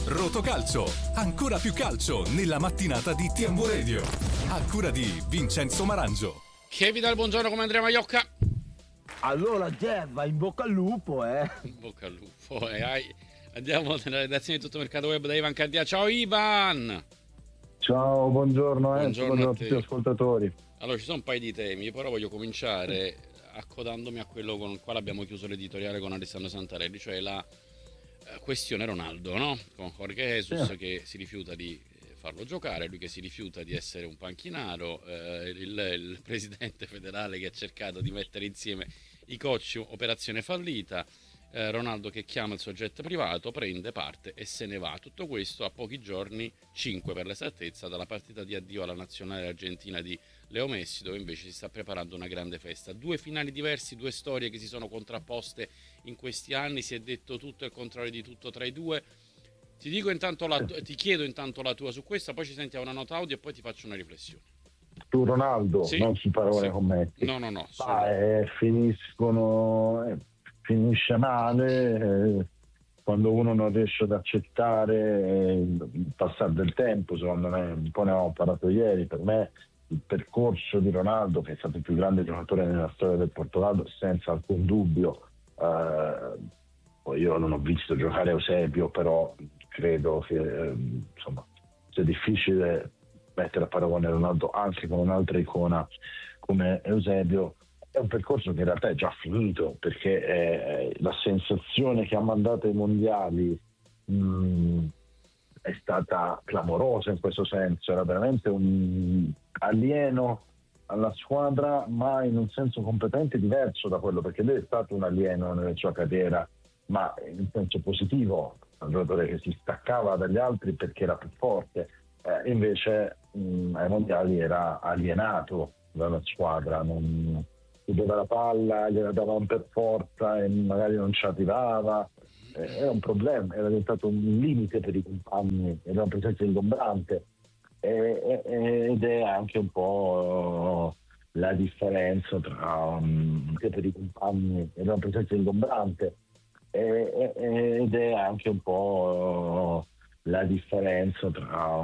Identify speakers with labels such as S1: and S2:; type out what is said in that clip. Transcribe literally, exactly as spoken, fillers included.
S1: Rotocalcio, ancora più calcio nella mattinata di T M V Radio. A cura di Vincenzo Marangio.
S2: Che vi dà il buongiorno come Andrea Maiocca.
S3: Allora Jeff, in bocca al lupo, eh.
S2: In bocca al lupo, eh. Andiamo nella redazione di Tutto Mercato Web da Ivan Cardia. Ciao Ivan!
S4: Ciao, buongiorno, eh.
S2: Buongiorno,
S4: buongiorno
S2: a
S4: a tutti gli ascoltatori.
S2: Allora, ci sono un paio di temi, però voglio cominciare accodandomi a quello con il quale abbiamo chiuso l'editoriale con Alessandro Santarelli, cioè la eh, questione Ronaldo, no? Con Jorge Jesus sì. che si rifiuta di farlo giocare, lui che si rifiuta di essere un panchinaro, eh, il, il presidente federale che ha cercato di mettere insieme i coach, operazione fallita, eh, Ronaldo che chiama il suo jet privato, prende parte e se ne va. Tutto questo a pochi giorni, cinque per l'esattezza, dalla partita di addio alla nazionale argentina di Leo Messi, dove invece si sta preparando una grande festa. Due finali diversi, due storie che si sono contrapposte in questi anni, si è detto tutto e il contrario di tutto tra i due. Ti dico intanto la tu- ti chiedo intanto la tua su questa, poi ci sentiamo una nota audio e poi ti faccio una riflessione.
S4: Su Ronaldo,
S2: sì,
S4: non su parole
S2: sì.
S4: commenti.
S2: No, no, no.
S4: Ah, eh, finiscono, eh, finisce male eh, quando uno non riesce ad accettare eh, il passare del tempo. Secondo me, un po' ne avevamo parlato ieri. Per me il percorso di Ronaldo, che è stato il più grande giocatore nella storia del Portogallo, senza alcun dubbio. Eh, poi io non ho visto giocare Eusebio, però credo che eh, insomma sia difficile mettere a paragone Ronaldo anche con un'altra icona come Eusebio. È un percorso che in realtà è già finito, perché eh, la sensazione che ha mandato ai mondiali mh, è stata clamorosa in questo senso. Era veramente un alieno alla squadra, ma in un senso completamente diverso da quello, perché lui è stato un alieno nella sua carriera, ma in senso positivo, un giocatore che si staccava dagli altri perché era più forte. Eh, invece mh, ai mondiali era alienato dalla squadra, non chiudeva la palla, gliela davano per forza e magari non ci arrivava. Eh, era un problema, era diventato un limite per i compagni, era una presenza ingombrante, eh, eh, ed è anche un po' la differenza tra um, per i compagni, era una presenza ingombrante, eh, eh, ed è anche un po' la differenza tra